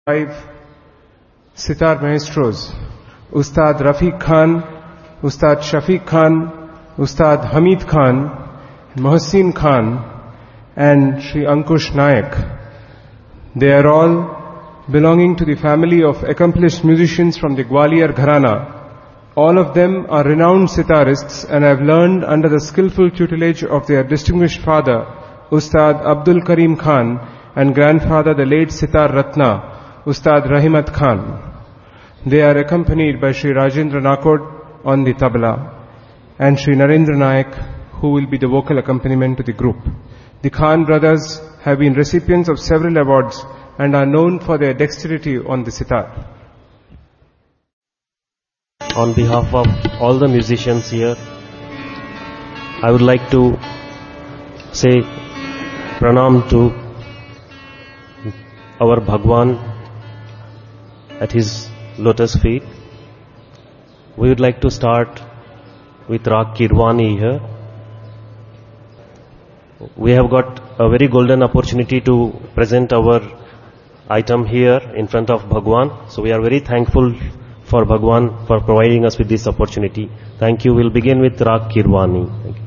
5 sitar maestros, Ustad Rafiq Khan, Ustad Shafiq Khan, Ustad Hamid Khan, Mohsin Khan and Shri Ankush Nayak. They are all belonging to the family of accomplished musicians from the Gwalior Gharana. All of them are renowned sitarists and have learned under the skillful tutelage of their distinguished father, Ustad Abdul Karim Khan, and grandfather, the late Sitar Ratna, Ustad Rahimat Khan. They are accompanied by Shri Rajendra Nakod on the tabla and Shri Narendra Nayak, who will be the vocal accompaniment to the group. The Khan brothers have been recipients of several awards and are known for their dexterity on the sitar. On behalf of all the musicians here, I would like to say pranam to our Bhagwan at his lotus feet. We would like to start with Rag Kirwani here. We have got a very golden opportunity to present our item here in front of Bhagwan. So we are very thankful for Bhagwan for providing us with this opportunity. Thank you. We'll begin with Rag Kirwani. Thank you.